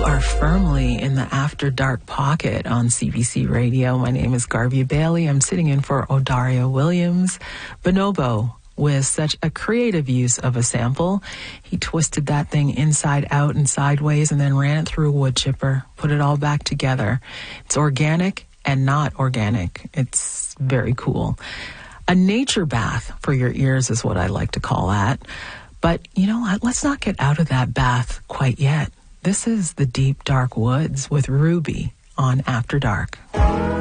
You are firmly in the After Dark pocket on CBC Radio. My name is Garvey Bailey. I'm sitting in for Odario Williams. Bonobo, with such a creative use of a sample. He twisted that thing inside out and sideways and then ran it through a wood chipper, put it all back together. It's organic and not organic. It's very cool. A nature bath for your ears is what I like to call that. But you know what? Let's not get out of that bath quite yet. This is the Deep Dark Woods with Ruby on After Dark.